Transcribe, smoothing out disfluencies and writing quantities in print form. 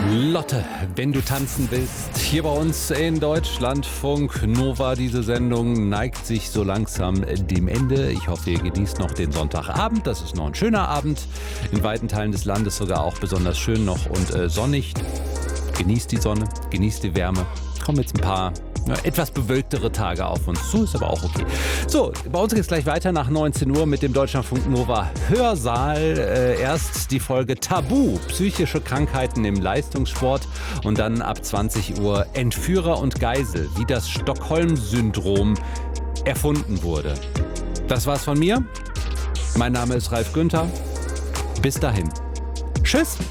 Lotte, wenn du tanzen willst, hier bei uns in Deutschlandfunk Nova. Diese Sendung neigt sich so langsam dem Ende. Ich hoffe, ihr genießt noch den Sonntagabend. Das ist noch ein schöner Abend. In weiten Teilen des Landes sogar auch besonders schön noch und sonnig. Genießt die Sonne, genießt die Wärme. Kommen jetzt ein paar etwas bewölktere Tage auf uns zu, ist aber auch okay. So, bei uns geht es gleich weiter nach 19 Uhr mit dem Deutschlandfunk Nova Hörsaal. Erst die Folge Tabu, psychische Krankheiten im Leistungssport und dann ab 20 Uhr Entführer und Geisel, wie das Stockholm-Syndrom erfunden wurde. Das war's von mir. Mein Name ist Ralf Günther. Bis dahin. Tschüss.